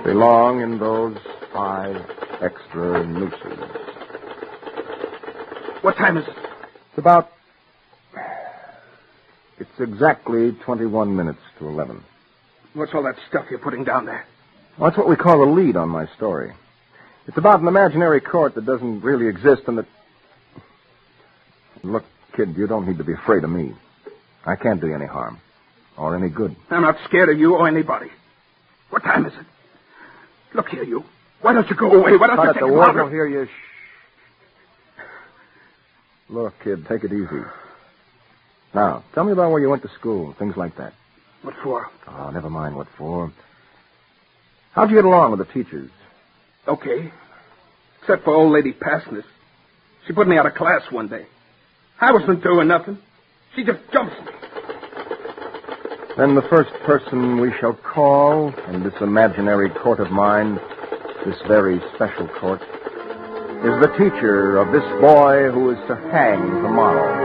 belong in those 5 extra nooses. What time is it? It's exactly 21 minutes to 11. What's all that stuff you're putting down there? Well, that's what we call the lead on my story. It's about an imaginary court that doesn't really exist and that... Look, kid, you don't need to be afraid of me. I can't do you any harm. Or any good. I'm not scared of you or anybody. What time is it? Look here, you. Why don't you go away? Why don't you take the it warden out? will hear you. Shh. Look, kid, take it easy. Now, tell me about where you went to school, things like that. What for? Oh, never mind what for. How'd you get along with the teachers? Okay. Except for old lady Passness. She put me out of class one day. I wasn't doing nothing. She just jumps me. Then the first person we shall call in this imaginary court of mine, this very special court, is the teacher of this boy who is to hang tomorrow.